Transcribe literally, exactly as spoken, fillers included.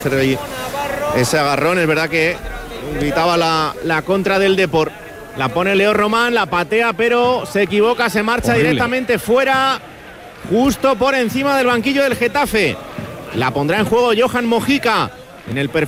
Ese agarrón, es verdad que gritaba la, la contra del Depor. La pone Leo Román, la patea, pero se equivoca, se marcha Horrible. directamente fuera, justo por encima del banquillo del Getafe. La pondrá en juego Johan Mojica en el perfil